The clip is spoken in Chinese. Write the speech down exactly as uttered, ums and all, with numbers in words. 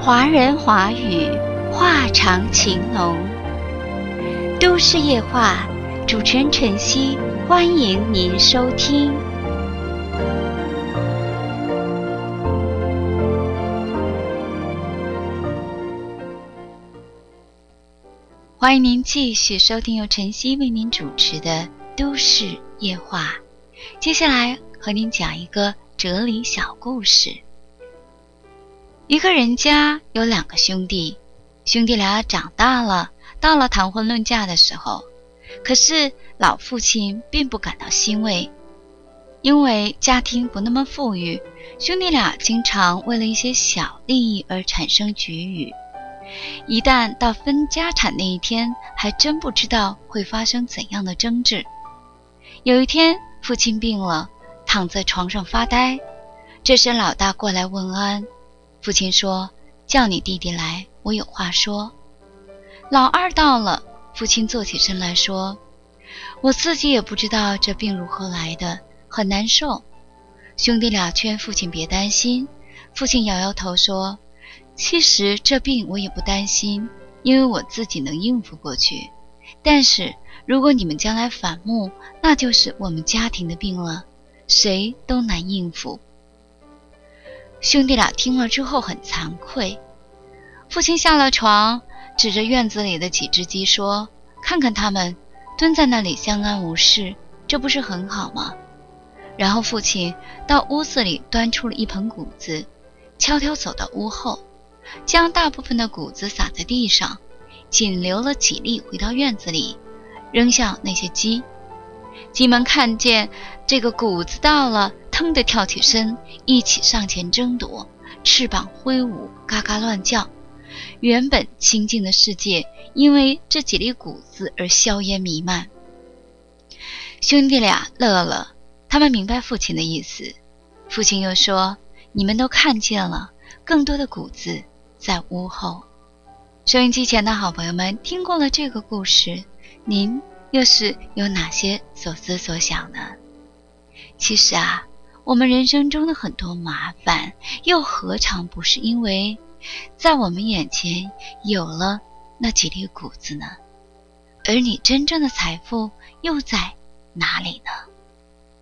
华人华语，话长情浓。都市夜话，主持人晨曦，欢迎您收听。欢迎您继续收听由晨曦为您主持的都市夜话。接下来和您讲一个哲理小故事。一个人家有两个兄弟，兄弟俩长大了，到了谈婚论嫁的时候，可是老父亲并不感到欣慰，因为家庭不那么富裕，兄弟俩经常为了一些小利益而产生局龉，一旦到分家产那一天，还真不知道会发生怎样的争执。有一天，父亲病了，躺在床上发呆，这时老大过来问安，父亲说：叫你弟弟来，我有话说。老二到了，父亲坐起身来说：我自己也不知道这病如何来的，很难受。兄弟俩劝父亲别担心，父亲摇摇头说：其实这病我也不担心，因为我自己能应付过去，但是如果你们将来反目，那就是我们家庭的病了，谁都难应付。兄弟俩听了之后很惭愧，父亲下了床，指着院子里的几只鸡说：看看他们蹲在那里相安无事，这不是很好吗？然后父亲到屋子里端出了一盆谷子，悄悄走到屋后，将大部分的谷子撒在地上，仅留了几粒回到院子里，扔向那些鸡。鸡们看见这个谷子到了，腾地跳起身，一起上前争夺，翅膀挥舞，嘎嘎乱叫。原本清静的世界因为这几粒谷子而硝烟弥漫。兄弟俩乐了，他们明白父亲的意思。父亲又说：你们都看见了，更多的谷子在屋后。收音机前的好朋友们，听过了这个故事，您又是有哪些所思所想呢？其实啊，我们人生中的很多麻烦，又何尝不是因为在我们眼前有了那几粒谷子呢？而你真正的财富又在哪里呢？